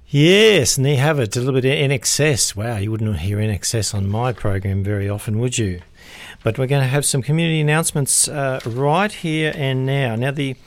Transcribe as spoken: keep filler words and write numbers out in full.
Yes, and there you have it, a little bit of N X S. Wow, you wouldn't hear N X S on my program very often, would you? But we're going to have some community announcements uh, right here and now. Now, the